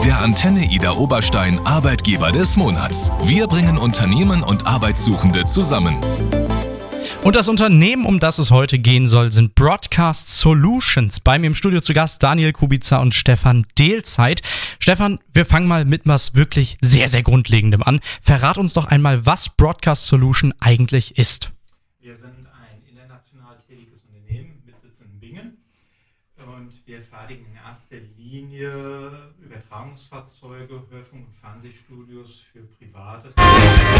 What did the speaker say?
der Antenne Ida Oberstein Arbeitgeber des Monats. Wir bringen Unternehmen und Arbeitssuchende zusammen. Und das Unternehmen, um das es heute gehen soll, sind Broadcast Solutions. Bei mir im Studio zu Gast Daniel Kubica und Stefan Dehlzeit. Stefan, wir fangen mal mit was wirklich sehr, sehr Grundlegendem an. Verrat uns doch einmal, was Broadcast Solution eigentlich ist. Wir sind ein international tätiges Unternehmen mit Sitz in Bingen und wir fertigen in erster Linie Übertragungsfahrzeuge, Hörfunk- und Fernsehstudios für private